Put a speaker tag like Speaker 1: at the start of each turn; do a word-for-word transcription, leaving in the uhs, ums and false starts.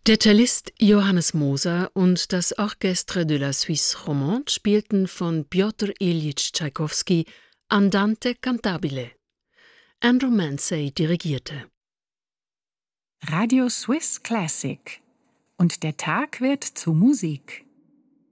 Speaker 1: Der Cellist Johannes Moser und das Orchestre de la Suisse Romande spielten von Pjotr Iljitsch Tschaikowski Andante cantabile. Andrew Mansey dirigierte.
Speaker 2: Radio Swiss Classic. Und der Tag wird zu Musik.